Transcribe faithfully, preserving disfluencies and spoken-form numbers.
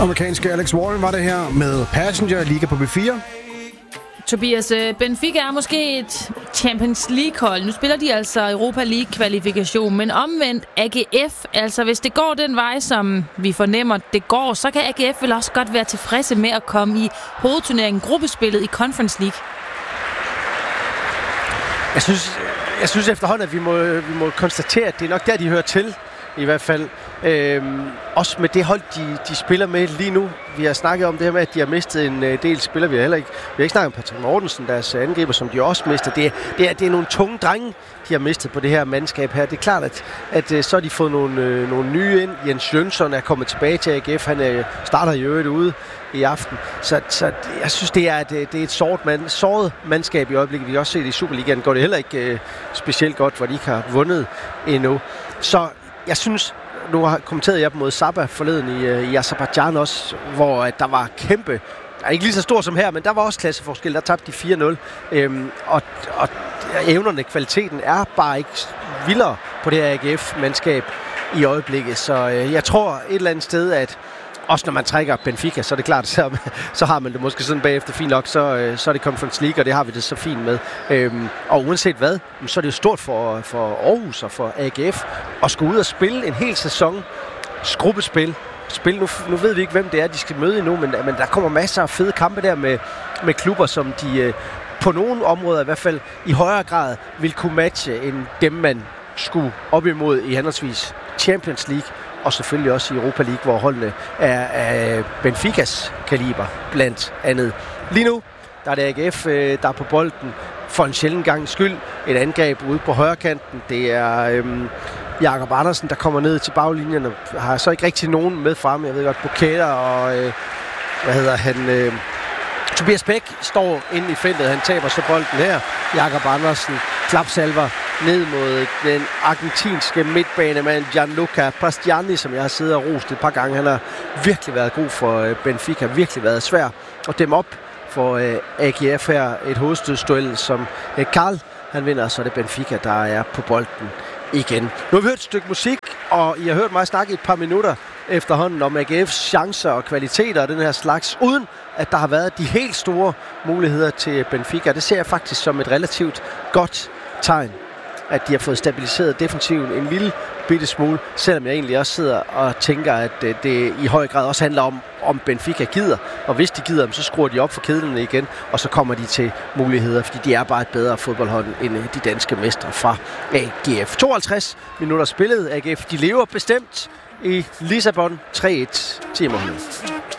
Amerikanske Alex Warren var det her med Passenger, Liga på B fire. Tobias, Benfica er måske et Champions League-hold. Nu spiller de altså Europa League-kvalifikation, men omvendt A G F, altså hvis det går den vej, som vi fornemmer, det går, så kan A G F vel også godt være tilfredse med at komme i hovedturneringen, gruppespillet i Conference League. Jeg synes, jeg synes efterhånden, at vi må, vi må konstatere, at det er nok der, de hører til. I hvert fald. Øhm, også med det hold, de, de spiller med lige nu. Vi har snakket om det her med, at de har mistet en øh, del spillere. Vi har heller ikke, vi har ikke snakket om Patrick Mortensen, deres angriber, som de også mister. Det, det, er, det er nogle tunge drenge, de har mistet på det her mandskab her. Det er klart, at, at øh, så har de fået nogle, øh, nogle nye ind. Jens Jønsson er kommet tilbage til A G F. Han øh, starter i øvrigt ude i aften. Så, så jeg synes, det er, det, det er et såret, mand, såret mandskab i øjeblikket. Vi har også set i Superligaen, går det heller ikke øh, specielt godt, hvor de ikke har vundet endnu. Så jeg synes, nu har kommenteret jeg mod Sabah forleden i, i Aserbajdsjan også, hvor at der var kæmpe, der er ikke lige så stor som her, men der var også klasseforskel, der tabte de fire nul. Øhm, og, og evnerne, kvaliteten er bare ikke vildere på det her A G F-mandskab i øjeblikket. Så øh, jeg tror et eller andet sted, at også når man trækker Benfica, så er det klart, så, så har man det måske sådan bagefter fint nok, så, så er det Conference League, og det har vi det så fint med. Øhm, og uanset hvad, så er det jo stort for, for Aarhus og for A G F at skulle ud og spille en hel sæson, gruppespil, spil. Nu, nu ved vi ikke, hvem det er, de skal møde endnu, men, men der kommer masser af fede kampe der med, med klubber, som de øh, på nogle områder i hvert fald i højere grad vil kunne matche end dem, man skulle op imod i henholdsvis Champions League, og selvfølgelig også i Europa League, hvor holdene er af Benficas kaliber, blandt andet. Lige nu, der er det A G F, der er på bolden for en sjælden gang skyld. Et angreb ude på højrekanten. Det er øhm, Jakob Andersen, der kommer ned til baglinjen og har så ikke rigtig nogen med frem. Jeg ved godt, Buketa og øh, hvad hedder han... Øh, Tobias Bæk står inde i feltet. Han taber så bolden her. Jakob Andersen klapsalver ned mod den argentinske midtbanemand Gianluca Pastiani, som jeg har siddet og rost et par gange. Han har virkelig været god for Benfica, virkelig været svær at dæmme op for A G F her. Et hovedstødsduel, som Karl han vinder, så er det Benfica, der er på bolden igen. Nu har vi hørt et stykke musik, og I har hørt mig snakke et par minutter efterhånden om A G F's chancer og kvaliteter og den her slags, uden at der har været de helt store muligheder til Benfica. Det ser jeg faktisk som et relativt godt tegn, at de har fået stabiliseret defensiven en lille bitte smule, selvom jeg egentlig også sidder og tænker, at det i høj grad også handler om, om Benfica gider. Og hvis de gider, så skruer de op for kedlerne igen, og så kommer de til muligheder, fordi de er bare et bedre fodboldhold end de danske mestre fra A G F. tooghalvtreds minutter spillet. A G F, de lever bestemt i Lissabon tre et til Morgen.